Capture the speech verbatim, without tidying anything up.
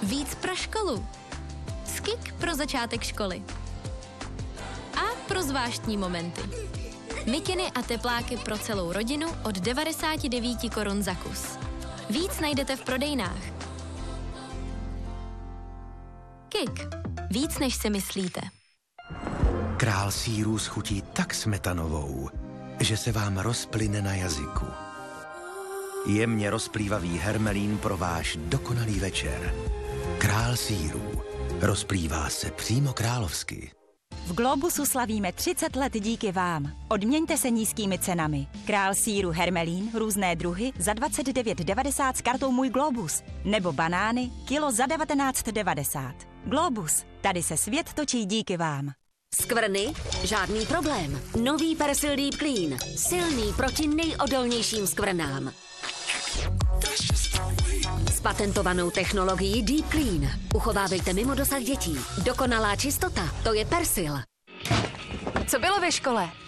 Víc pro školu. Skik pro začátek školy. A pro zvláštní momenty. Mikiny a tepláky pro celou rodinu od devadesát devět korun za kus. Víc najdete v prodejnách. Kik. Víc, než si myslíte. Král sýrů schutí tak smetanovou, že se vám rozplyne na jazyku. Jemně rozplývavý hermelín pro váš dokonalý večer. Král sýrů. Rozplývá se přímo královsky. V Globusu slavíme třicet let díky vám. Odměňte se nízkými cenami. Král sýru hermelín, různé druhy za dvacet devět devadesát s kartou Můj Globus. Nebo banány, kilo za devatenáct devadesát. Globus, tady se svět točí díky vám. Skvrny? Žádný problém. Nový Persil Deep Clean. Silný proti nejodolnějším skvrnám. S patentovanou technologií Deep Clean. Uchovávejte mimo dosah dětí. Dokonalá čistota, to je Persil. Co bylo ve škole?